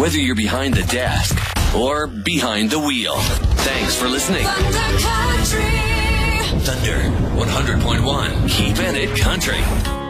whether you're behind the desk or behind the wheel. Thanks for listening. Thunder 100.1. Keep at it, country.